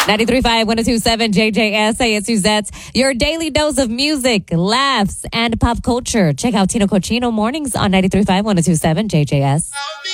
93.5, 102.7 JJS. Hey, it's Suzette. Your daily dose of music, laughs, and pop culture. Check out Tino Cochino mornings on 93.5, 102.7 JJS.